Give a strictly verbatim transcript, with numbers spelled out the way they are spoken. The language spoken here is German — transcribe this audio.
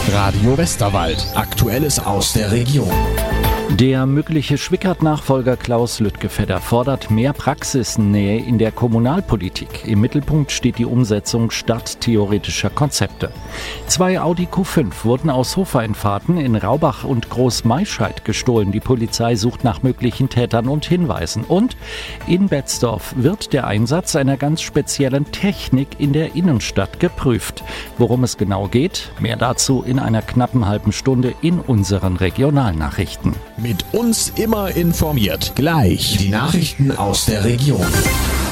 Radio Westerwald. Aktuelles aus der Region. Der mögliche Schwickert-Nachfolger Klaus Lüttgefedder fordert mehr Praxisnähe in der Kommunalpolitik. Im Mittelpunkt steht die Umsetzung stadttheoretischer Konzepte. Zwei Audi Q fünf wurden aus Hofeinfahrten in Raubach und Großmaischeid gestohlen. Die Polizei sucht nach möglichen Tätern und Hinweisen. Und in Betzdorf wird der Einsatz einer ganz speziellen Technik in der Innenstadt geprüft. Worum es genau geht, mehr dazu in einer knappen halben Stunde in unseren Regionalnachrichten. Mit uns immer informiert. Gleich die Nachrichten aus der Region.